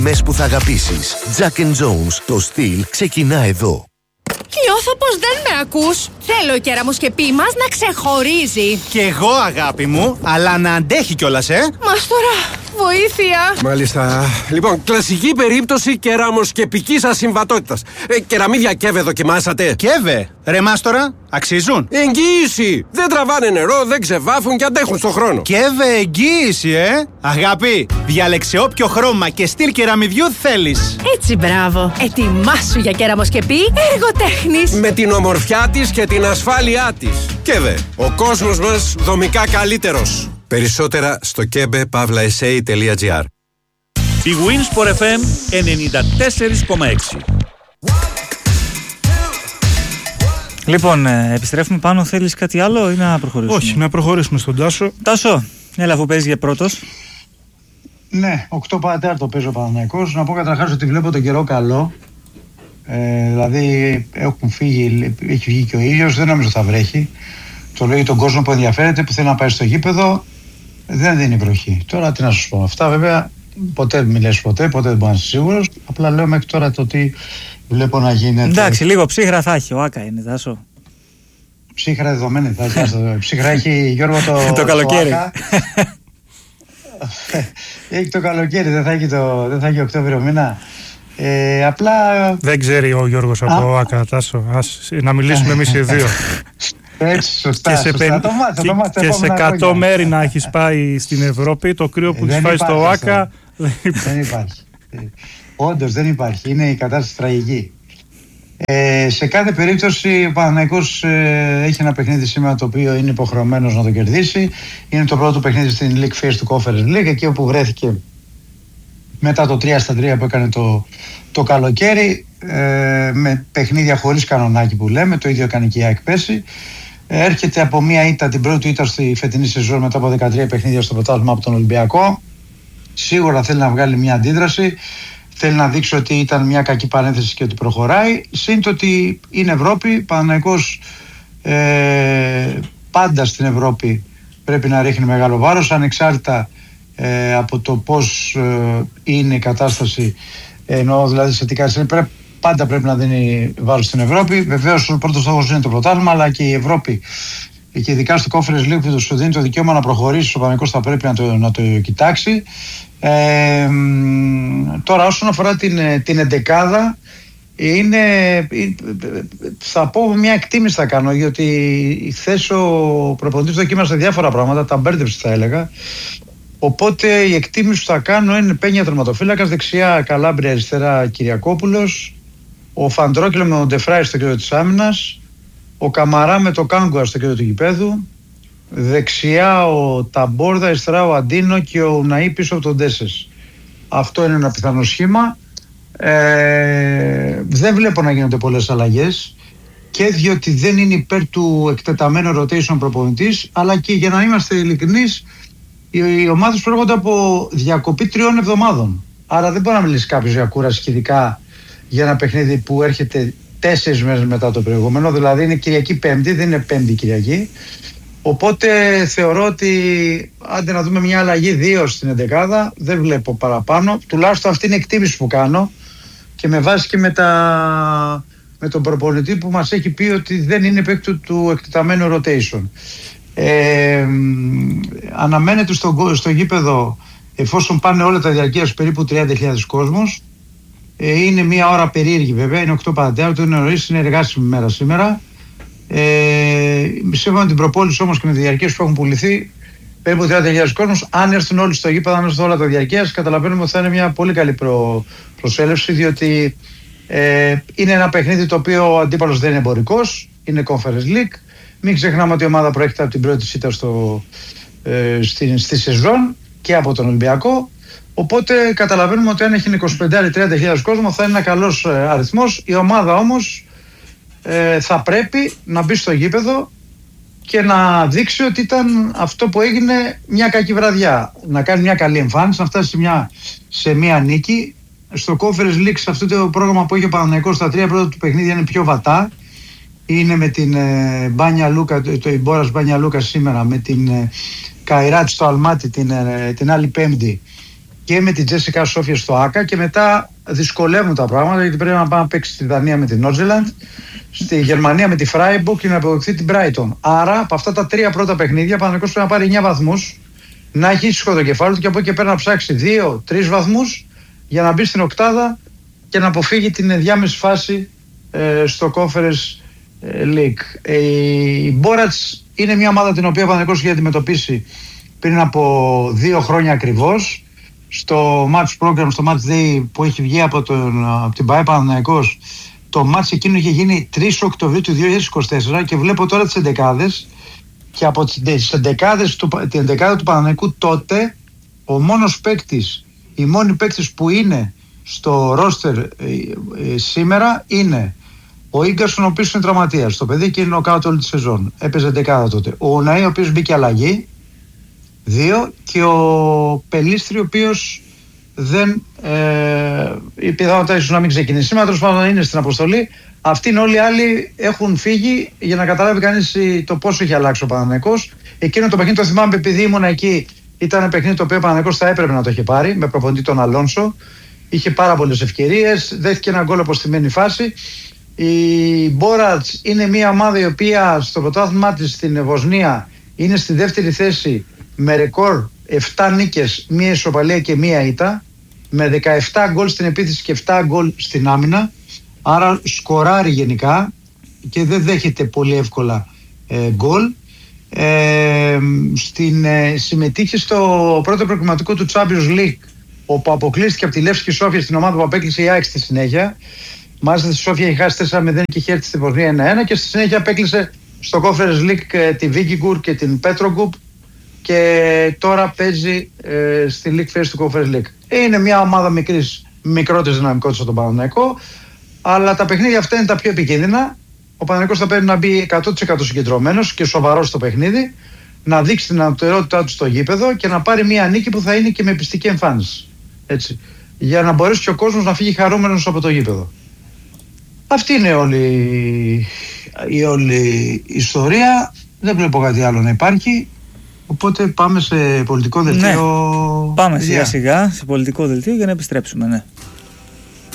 Μες που θα αγαπήσεις. Jack & Jones. Το στυλ ξεκινά εδώ. Νιώθω πως δεν με ακούς. Θέλω η κεραμοσκεπή μας να ξεχωρίζει. Κι εγώ, αγάπη μου, αλλά να αντέχει κιόλας, Μάστορα, βοήθεια. Μάλιστα. Λοιπόν, κλασική περίπτωση κεραμοσκεπικής ασυμβατότητας. Κεραμίδια Κέβε δοκιμάσατε? Κέβε, ρε Μάστορα, αξίζουν? Εγγύηση! Δεν τραβάνε νερό, δεν ξεβάφουν και αντέχουν στον χρόνο. Κέβε, εγγύηση, Αγάπη, διάλεξε όποιο χρώμα και στυλ κεραμιδιού θέλεις. Έτσι, μπράβο. Ετοιμάσου για κεραμοσκεπή εργοτέχνης. Με την ομορφιά της και την ασφάλειά της. Κέβε, ο κόσμος μας δομικά καλύτερος. Περισσότερα στο kebe.sa.gr. Η Winsport FM 94,6. Λοιπόν, επιστρέφουμε πάνω. Θέλεις κάτι άλλο ή να προχωρήσουμε? Όχι, να προχωρήσουμε στον Τάσο. Τάσο, έλα αφού παίζει για πρώτος. Ναι, 8 παρατέταρτο παίζει ο Παναθηναϊκός. Να πω καταρχάς ότι βλέπω τον καιρό καλό. Δηλαδή έχουν φύγει, έχει βγει και ο ήλιος, δεν νομίζω θα βρέχει. Το λέει τον κόσμο που ενδιαφέρεται, που θέλει να πάει στο γήπεδο, δεν δίνει βροχή. Τώρα τι να σας πω, αυτά βέβαια ποτέ μην λες ποτέ δεν μπορεί να είσαι σίγουρος. Απλά λέω μέχρι τώρα το τι βλέπω να γίνεται. Εντάξει, λίγο ψύχρα θα έχει, ο Άκα είναι, Τάσο. Ψύχρα δεδομένη θα έχει. Ψύχρα έχει, Γιώργο, το καλοκαίρι. Έχει το καλοκαίρι, δεν θα έχει Οκτώβριο μήνα. Απλά... Δεν ξέρει ο Γιώργος από ΆΚΑ, Τάσο. Να μιλήσουμε εμείς οι δύο. Έτσι, σωστά. Και σε 100 μέρη να έχεις πάει στην Ευρώπη, το κρύο που της φάει στο ΆΚΑ δεν υπάρχει. Όντως δεν υπάρχει. Είναι η κατάσταση τραγική. Σε κάθε περίπτωση ο Παναθηναϊκός έχει ένα παιχνίδι σήμερα το οποίο είναι υποχρεωμένος να το κερδίσει. Είναι το πρώτο παιχνίδι στην League Phase του Conference League, εκεί όπου βρέθηκε μετά το 3-3 που έκανε το καλοκαίρι, με παιχνίδια χωρίς κανονάκι που λέμε. Το ίδιο έκανε και η ΑΕΚ πέρσι. Έρχεται από μια ήττα, την πρώτη ήττα στη φετινή σεζόν μετά από 13 παιχνίδια στο πρωτάθλημα από τον Ολυμπιακό. Σίγουρα θέλει να βγάλει μια αντίδραση. Θέλει να δείξει ότι ήταν μια κακή παρένθεση και ότι προχωράει. Συν το ότι είναι Ευρώπη. Παναθηναϊκός πάντα στην Ευρώπη πρέπει να ρίχνει μεγάλο βάρος, ανεξάρτητα από το πώς είναι η κατάσταση, εννοώ δηλαδή σε τι κατάσταση. Πάντα πρέπει να δίνει βάρος στην Ευρώπη. Βεβαίως ο πρώτος στόχος είναι το πρωτάθλημα, αλλά και η Ευρώπη, και ειδικά στο Conference League που σου δίνει το δικαίωμα να προχωρήσει, ο Παναθηναϊκός θα πρέπει να το κοιτάξει. Τώρα όσον αφορά την εντεκάδα, θα πω μια εκτίμηση θα κάνω, γιατί χθες ο προπονητής δοκίμασε διάφορα πράγματα, τα μπέρδεψε θα έλεγα. Οπότε η εκτίμηση που θα κάνω είναι Πένια τερματοφύλακας, δεξιά Καλάμπρια, αριστερά Κυριακόπουλος, ο Φαντρόκελο με τον Ντεφράι στο κέντρο της άμυνας, ο Καμαρά με το Κάγκουα στο κέντρο του γηπέδου, δεξιά ο Ταμπόρδα, αριστερά ο Αντίνο και ο Ναή πίσω από τον Ντέσες. Αυτό είναι ένα πιθανό σχήμα. Δεν βλέπω να γίνονται πολλές αλλαγές, και διότι δεν είναι υπέρ του εκτεταμένου rotation προπονητής, αλλά και για να είμαστε ειλικρινείς, οι ομάδες προέρχονται από διακοπή 3 εβδομάδων. Άρα δεν μπορεί να μιλήσει κάποιος για κούραση, ειδικά για ένα παιχνίδι που έρχεται 4 μέρες μετά το προηγούμενο. Δηλαδή είναι Κυριακή Πέμπτη, δεν είναι Πέμπτη Κυριακή. Οπότε θεωρώ ότι άντε να δούμε μια αλλαγή 2 στην εντεκάδα, δεν βλέπω παραπάνω. Τουλάχιστον αυτή είναι η εκτίμηση που κάνω, και με βάση και με τον προπονητή που μας έχει πει ότι δεν είναι παίκτη του εκτεταμένου rotation. Αναμένεται στο γήπεδο, εφόσον πάνε όλα τα διαρκείας, περίπου 30.000 κόσμος. Είναι μια ώρα περίεργη βέβαια, είναι 8 παρατέταρτο, είναι νωρίς, είναι εργάσιμη μέρα σήμερα. Σύμφωνα με την προπόληση όμως και με τις διαρκείες που έχουν πουληθεί, περίπου 30.000 κόσμος. Αν έρθουν όλοι στο γήπεδο, αν έρθουν όλα τα διαρκείας, καταλαβαίνουμε ότι θα είναι μια πολύ καλή προσέλευση, διότι είναι ένα παιχνίδι το οποίο ο αντίπαλος δεν είναι εμπορικός, είναι Conference League. Μην ξεχνάμε ότι η ομάδα προέρχεται από την πρώτη σίτα στη σεζόν και από τον Ολυμπιακό. Οπότε καταλαβαίνουμε ότι αν έχει 25-30.000 κόσμο θα είναι ένα καλός αριθμός. Η ομάδα όμως θα πρέπει να μπει στο γήπεδο και να δείξει ότι ήταν αυτό που έγινε μια κακή βραδιά. Να κάνει μια καλή εμφάνιση, να φτάσει σε μια νίκη. Στο Conference League, σε αυτό το πρόγραμμα που έχει ο Παναθηναϊκός, στα 3 πρώτα του παιχνίδια είναι πιο βατά. Είναι με την Μπάνια Λούκα, το Ιμπόρας Μπάνια Λούκα σήμερα, με την Καϊράτ στο Αλμάτι την άλλη Πέμπτη, και με την Τζέσικα Σόφια στο ΆΚΑ και μετά δυσκολεύουν τα πράγματα γιατί πρέπει να πάει να παίξει στη Δανία με την Νότζελαντ, στη Γερμανία με τη Φράιμπουργκ και να αποδεχθεί την Μπράιτον. Άρα από αυτά τα 3 πρώτα παιχνίδια ο Παναθηναϊκός πρέπει να πάρει 9 βαθμούς, να έχει ήσυχο το κεφάλι του και από εκεί και πέρα να ψάξει 2-3 βαθμούς για να μπει στην οκτάδα και να αποφύγει την ενδιάμεση φάση στο Conference League. Η Μπόρατς είναι μια ομάδα την οποία ο Παναθηναϊκός είχε αντιμετωπίσει πριν από 2 χρόνια ακριβώς. Στο match program, στο match day που έχει βγει από την ΠΑΕ Παναθηναϊκός, το match εκείνο είχε γίνει 3 Οκτωβρίου του 2024 και βλέπω τώρα τις εντεκάδες και από τις εντεκάδες την εντεκάδα του Παναθηναϊκού τότε ο μόνος παίκτης, οι μόνοι παίκτες που είναι στο roster σήμερα είναι ο Ίγκαρσον, ο οποίος είναι τραυματίας, το παιδί και είναι ο κάτω όλη τη σεζόν, έπαιζε εντεκάδα τότε, ο Ναή ο οποίος μπήκε αλλαγή 2 και ο Πελίστρη ο οποίος δεν η πιθανότητα ίσως να μην ξεκινήσει σήμερα, τέλος πάντων είναι στην αποστολή. Αυτοί είναι όλοι οι άλλοι έχουν φύγει για να καταλάβει κανείς το πόσο έχει αλλάξει ο Παναθηναϊκός. Εκείνο το παιχνίδι το θυμάμαι επειδή ήμουν εκεί, ήταν ένα παιχνίδι το οποίο ο Παναθηναϊκός θα έπρεπε να το είχε πάρει με προπονητή τον Αλόνσο, είχε πάρα πολλές ευκαιρίες, δέχτηκε ένα γκολ από στημένη φάση. Η Μπόρατς είναι μια ομάδα η οποία στο πρωτάθλημά της στην Βοσνία είναι στη δεύτερη θέση με ρεκόρ 7 νίκες, 1 ισοπαλία και 1 ήττα, με 17 γκολ στην επίθεση και 7 γκολ στην άμυνα, άρα σκοράρει γενικά και δεν δέχεται πολύ εύκολα γκολ. Συμμετείχε στο πρώτο προκριματικό του Champions League, όπου αποκλείστηκε από τη Λεύσκη Σόφια στην ομάδα που απέκλεισε η ΑΕΚ στη συνέχεια. Μάλιστα στη Σόφια είχε χάσει 4-0 και είχε έρθει στη Βοσνία 1-1 και στη συνέχεια απέκλεισε στο Conference League τη Βίγκιγκουρ και την Πέτρογκουπ και τώρα παίζει στη League Phase του Conference League. Είναι μια ομάδα μικρότερης δυναμικότητας από τον Παναθηναϊκό, αλλά τα παιχνίδια αυτά είναι τα πιο επικίνδυνα. Ο Παναθηναϊκός θα πρέπει να μπει 100% συγκεντρωμένος και σοβαρός στο παιχνίδι, να δείξει την ανωτερότητά του στο γήπεδο και να πάρει μια νίκη που θα είναι και με πιστική εμφάνιση. Έτσι, για να μπορέσει και ο κόσμος να φύγει χαρούμενος από το γήπεδο. Αυτή είναι η όλη ιστορία. Δεν βλέπω κάτι άλλο να υπάρχει. Οπότε πάμε σε πολιτικό δελτίο. Ναι. Πάμε σιγά σιγά σε πολιτικό δελτίο για να επιστρέψουμε, ναι.